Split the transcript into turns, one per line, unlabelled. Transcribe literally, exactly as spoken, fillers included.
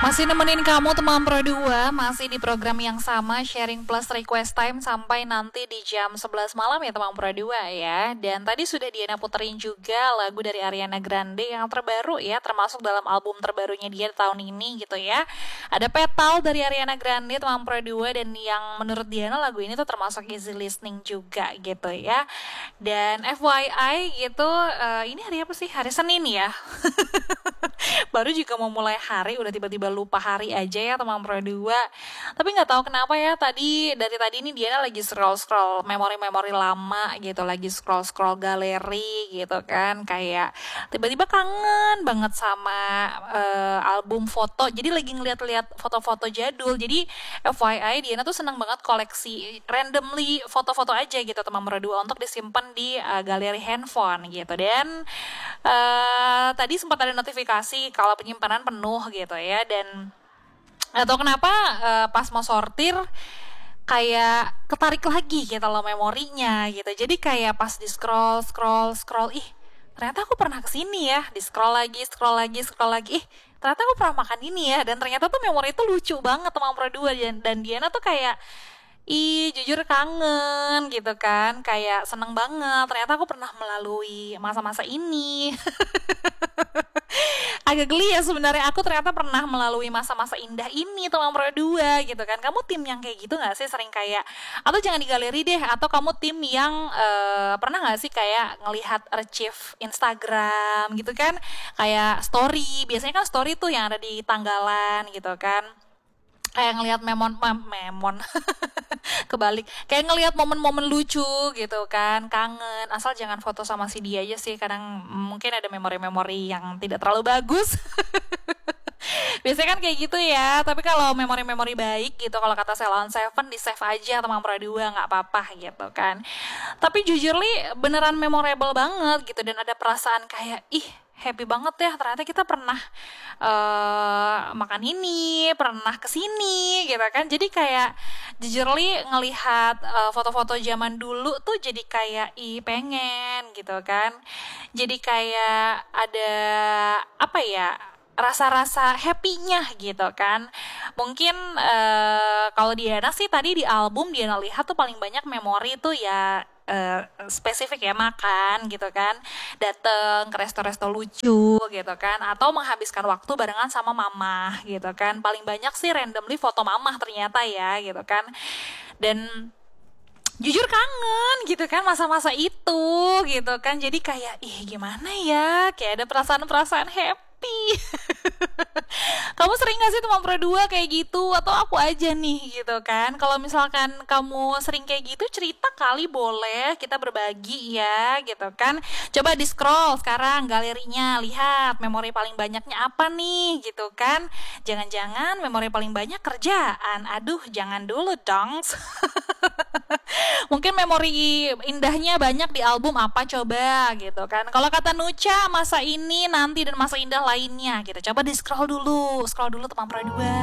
Masih nemenin kamu teman Pro dua, masih di program yang sama, sharing plus request time sampai nanti di jam sebelas malam ya teman Pro dua ya. Dan tadi sudah Diana puterin juga lagu dari Ariana Grande yang terbaru ya, termasuk dalam album terbarunya dia tahun ini gitu ya. Ada Petal dari Ariana Grande teman Pro dua, dan yang menurut Diana lagu ini tuh termasuk easy listening juga gitu ya. Dan F Y I gitu, uh, ini hari apa sih? Hari Senin ya. Baru juga mau mulai hari udah tiba-tiba lupa hari aja ya teman Pro dua. Tapi nggak tahu kenapa ya, tadi dari tadi ini Diana lagi scroll-scroll memori-memori lama gitu, lagi scroll-scroll galeri gitu kan, kayak tiba-tiba kangen banget sama uh, album foto. Jadi lagi ngeliat-liat foto-foto jadul. Jadi F Y I Diana tuh senang banget koleksi randomly foto-foto aja gitu teman Pro dua untuk disimpan di uh, galeri handphone gitu. Dan uh, tadi sempat ada notifikasi kalau penyimpanan penuh gitu ya, dan atau kenapa uh, pas mau sortir kayak ketarik lagi gitu loh memorinya gitu. Jadi kayak pas di scroll scroll scroll, ih ternyata aku pernah kesini ya, di scroll lagi scroll lagi scroll lagi, ih ternyata aku pernah makan ini ya. Dan ternyata tuh memori itu lucu banget teman Pro dua, dan, dan Diana tuh kayak ih jujur kangen gitu kan, kayak seneng banget ternyata aku pernah melalui masa-masa ini. Agak geli ya sebenarnya, aku ternyata pernah melalui masa-masa indah ini teman Pro dua gitu kan. Kamu tim yang kayak gitu gak sih, sering kayak, atau jangan di galeri deh, atau kamu tim yang uh, pernah gak sih kayak ngelihat archive Instagram gitu kan, kayak story, biasanya kan story tuh yang ada di tanggalan gitu kan, kayak ngelihat memon mem, memon kebalik, kayak ngelihat momen-momen lucu gitu kan, kangen. Asal jangan foto sama si dia aja sih, kadang mungkin ada memori-memori yang tidak terlalu bagus. Biasanya kan kayak gitu ya. Tapi kalau memori-memori baik gitu, kalau kata Ceylon Seven, di save aja teman Pro dua, nggak apa-apa gitu kan. Tapi jujur li beneran memorable banget gitu, dan ada perasaan kayak ih happy banget ya, ternyata kita pernah uh, makan ini, pernah kesini gitu kan. Jadi kayak jujur li ngelihat uh, foto-foto zaman dulu tuh jadi kayak ih pengen gitu kan. Jadi kayak ada apa ya, rasa-rasa happy-nya gitu kan. Mungkin uh, kalau Diana sih tadi di album Diana lihat tuh paling banyak memori tuh ya Uh, spesifik ya, makan gitu kan, dateng ke resto-resto lucu gitu kan, atau menghabiskan waktu barengan sama mama gitu kan. Paling banyak sih randomly foto mama ternyata ya gitu kan. Dan jujur kangen gitu kan masa-masa itu gitu kan. Jadi kayak ih gimana ya, kayak ada perasaan-perasaan happy. Kamu sering gak sih teman Pro dua kayak gitu, atau aku aja nih gitu kan? Kalau misalkan kamu sering kayak gitu, cerita kali, boleh kita berbagi ya gitu kan. Coba di scroll sekarang galerinya, lihat memori paling banyaknya apa nih gitu kan. Jangan-jangan memori paling banyak kerjaan. Aduh jangan dulu dong. Mungkin memori indahnya banyak di album apa coba gitu kan. Kalau kata Nucha, masa ini, nanti, dan masa indah lainnya gitu. Coba di scroll dulu, scroll dulu teman Pro dua.